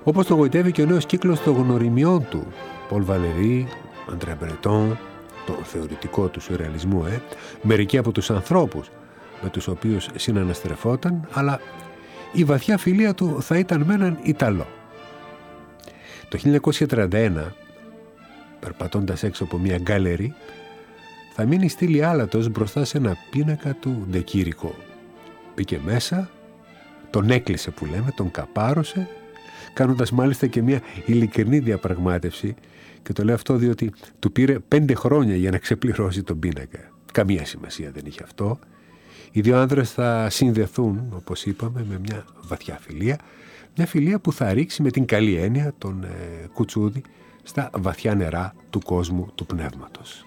Όπως το γοητεύει και ο νέος κύκλος των γνωριμιών του, Πολ Βαλερή, Αντρέ Μπρετόν, το θεωρητικό του σουρεαλισμού, μερικοί από τους ανθρώπους με τους οποίους συναναστρεφόταν, αλλά η βαθιά φιλία του θα ήταν με έναν Ιταλό. Το 1931, περπατώντας έξω από μια γκάλερη, θα μείνει στήλη άλατος μπροστά σε ένα πίνακα του Ντεκίρικο. Μπήκε μέσα, τον έκλεισε που λέμε, τον καπάρωσε, κάνοντας μάλιστα και μια ειλικρινή διαπραγμάτευση, και το λέω αυτό διότι του πήρε 5 χρόνια για να ξεπληρώσει τον πίνακα. Καμία σημασία δεν είχε αυτό. Οι δύο άνδρες θα συνδεθούν, όπως είπαμε, με μια βαθιά φιλία, μια φιλία που θα ρίξει με την καλή έννοια τον Κουτσούδη στα βαθιά νερά του κόσμου του πνεύματος.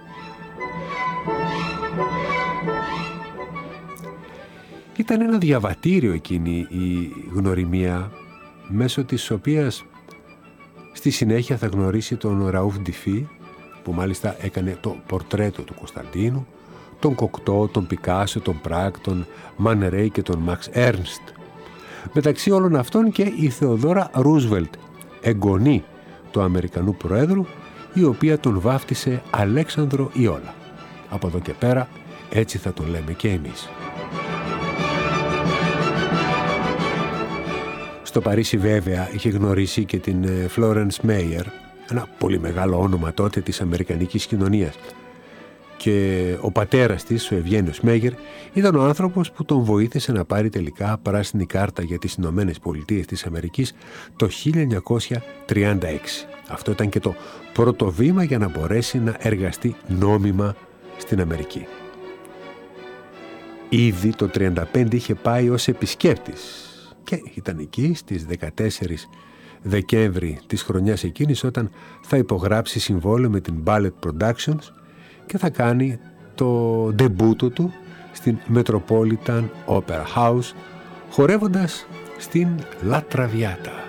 Ήταν ένα διαβατήριο εκείνη η γνωριμία, μέσω της οποίας στη συνέχεια θα γνωρίσει τον Ραούφ Ντιφί, που μάλιστα έκανε το πορτρέτο του Κωνσταντίνου, τον Κοκτό, τον Πικάσο, τον Πράκ, τον Man Ray και τον Μαξ Έρνστ. Μεταξύ όλων αυτών και η Θεοδόρα Ρούσβελτ, εγγονή του Αμερικανού Προέδρου, η οποία τον βάφτισε Αλέξανδρο Ιόλα. Από εδώ και πέρα έτσι θα το λέμε και εμείς. Στο Παρίσι βέβαια είχε γνωρίσει και την Φλόρενς Μέιερ, ένα πολύ μεγάλο όνομα τότε της αμερικανικής κοινωνίας. Και ο πατέρας της, ο Ευγένιος Μέγερ, ήταν ο άνθρωπος που τον βοήθησε να πάρει τελικά πράσινη κάρτα για τις Ηνωμένες Πολιτείες της Αμερικής το 1936. Αυτό ήταν και το πρώτο βήμα για να μπορέσει να εργαστεί νόμιμα στην Αμερική. Ήδη το 1935 είχε πάει ως επισκέπτης και ήταν εκεί στις 14 Δεκέμβρη της χρονιάς εκείνης, όταν θα υπογράψει συμβόλαιο με την Ballet Productions και θα κάνει το ντεμπούτο του στην Metropolitan Opera House, χορεύοντας στην La Traviata.